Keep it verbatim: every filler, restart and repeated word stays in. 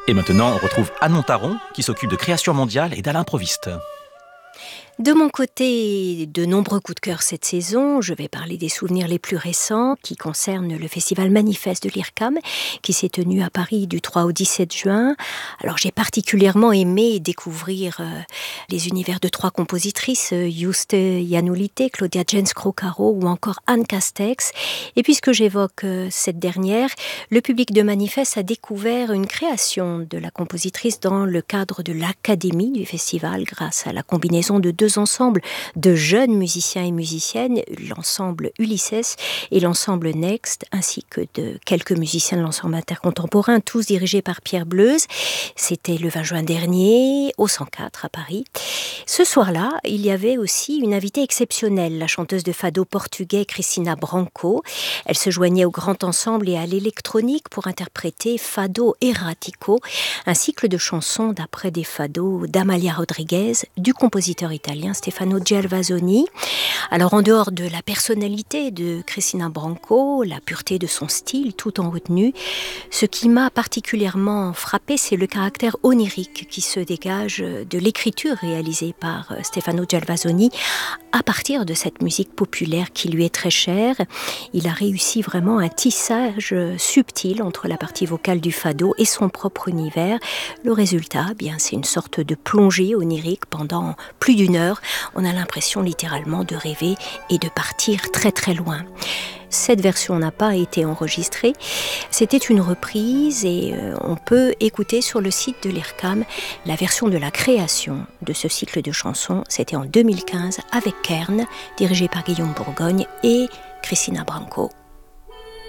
Et maintenant, on retrouve Anon Taron, qui s'occupe de création mondiale et d'improviste. De mon côté, de nombreux coups de cœur cette saison. Je vais parler des souvenirs les plus récents qui concernent le festival Manifeste de l'I R C A M qui s'est tenu à Paris du trois au dix-sept juin. Alors j'ai particulièrement aimé découvrir euh, les univers de trois compositrices, euh, Juste Yanulite, Claudia Jens-Crocaro ou encore Anne Castex. Et puisque j'évoque euh, cette dernière, le public de Manifeste a découvert une création de la compositrice dans le cadre de l'académie du festival grâce à la combinaison de deux ensembles de jeunes musiciens et musiciennes, l'ensemble Ulysses et l'ensemble Next, ainsi que de quelques musiciens de l'ensemble intercontemporain, tous dirigés par Pierre Bleuze. C'était le vingt juin dernier, au cent quatre à Paris. Ce soir-là, il y avait aussi une invitée exceptionnelle, la chanteuse de fado portugais Cristina Branco. Elle se joignait au grand ensemble et à l'électronique pour interpréter Fado Erratico, un cycle de chansons d'après des fados d'Amalia Rodriguez, du compositeur italien Stefano Gervasoni. Alors en dehors de la personnalité de Cristina Branco, la pureté de son style tout en retenue, ce qui m'a particulièrement frappé, c'est le caractère onirique qui se dégage de l'écriture réalisée par Stefano Gervasoni à partir de cette musique populaire qui lui est très chère. Il a réussi vraiment un tissage subtil entre la partie vocale du fado et son propre univers. Le résultat, eh bien, c'est une sorte de plongée onirique pendant plus d'une heure. On a l'impression littéralement de rêver et de partir très très loin. Cette version n'a pas été enregistrée. C'était une reprise et euh, on peut écouter sur le site de l'I R C A M la version de la création de ce cycle de chansons. C'était en deux mille quinze avec Kern, dirigé par Guillaume Bourgogne et Cristina Branco.